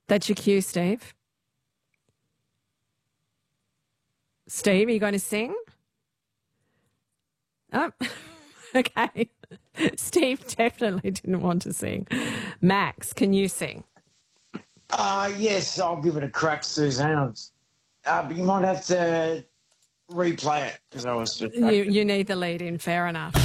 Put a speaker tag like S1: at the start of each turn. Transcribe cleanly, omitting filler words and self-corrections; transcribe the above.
S1: That's your cue, Steve. Steve, are you going to sing? Oh, okay. Steve definitely didn't want to sing. Max, can you sing?
S2: Yes, I'll give it a crack, Suzanne. But you might have to replay it because I was just...
S1: You need the lead in, fair enough.